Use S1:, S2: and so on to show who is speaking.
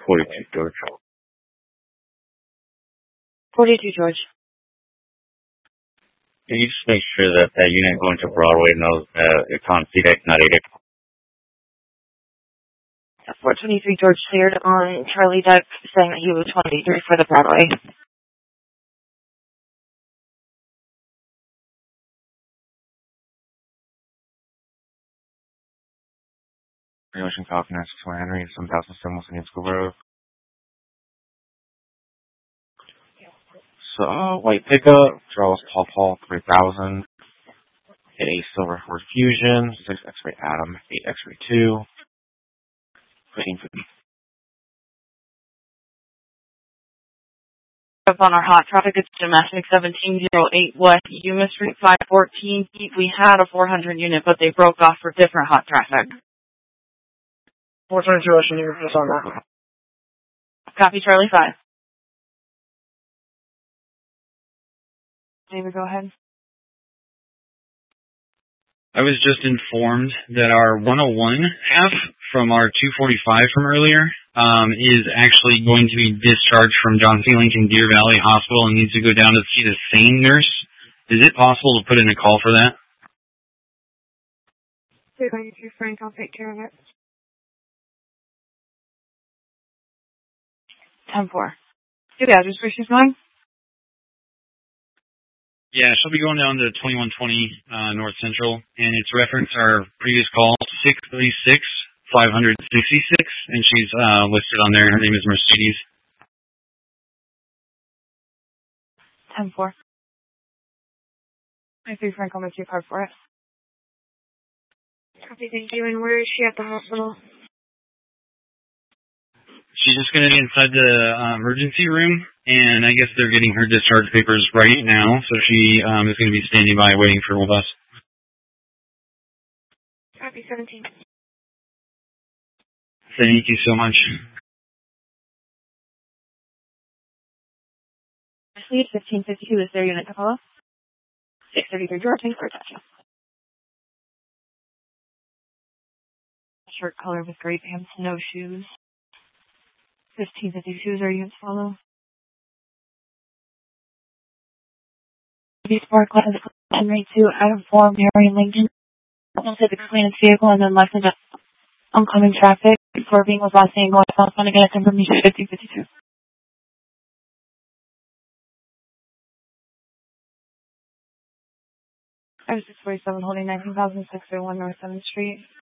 S1: 42 George.
S2: 42 George.
S1: Can you just make sure that that unit going to Broadway knows it's on CDEX, not ADEX?
S2: 423 George cleared on Charlie Deck, saying that he was 23 for the Broadway.
S3: Ocean Falcon S2 Henry, 7,000 Stimulus in School Road. So, white pickup, Charles Paul 3000. A Silver Ford Fusion, 6 X-Ray Atom, 8 X-Ray 2. 1550.
S2: Up on our hot traffic, it's domestic 1708 West Yuma Street, 514 feet. We had a 400 unit, but they broke off for different hot traffic.
S4: 422 Russian, you're on that.
S2: Copy, Charlie 5. David, go ahead.
S5: I was just informed that our 101F from our 245 from earlier is actually going to be discharged from John C. Lincoln Deer Valley Hospital and needs to go down to see the same nurse. Is it possible to put in a call for that?
S4: Thank you, Frank. I'll take care of it.
S2: 10-4. Do the address where she's going?
S5: Yeah, she'll be going down to 2120 North Central, and it's reference our previous call, 636-566, and she's listed on there. Her name is Mercedes.
S2: 10-4. I see Frank on the key card for it.
S4: Copy, thank you. And where is she at the hospital?
S5: She's just going to be inside the emergency room, and I guess they're getting her discharge papers right now, so she is going to be standing by waiting for us.
S4: Copy, 17.
S5: Thank you so much.
S2: Lead 1552 is their unit to follow. 633 George, thanks for attention. Shirt color with gray pants, no shoes. 1552 is our unit to follow. Spark Lines, Henry 2, Adam 4, Mary Lincoln. Also between its vehicle and then left into oncoming traffic. Before being was last seen going southbound again at information 1552. I was 647 holding 19,601 North 7th Street.